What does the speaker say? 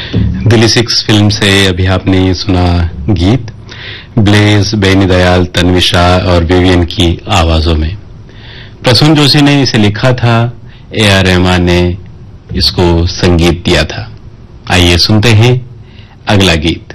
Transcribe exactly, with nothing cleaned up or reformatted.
Delhi six film से अभी आपने ये सुना गीत ब्लेज, बेनी दयाल, तन्विशा और विवियन की आवाजों में। प्रसून जोशी ने इसे लिखा था, ए आर रहमान ने इसको संगीत दिया था। आइए सुनते हैं अगला गीत।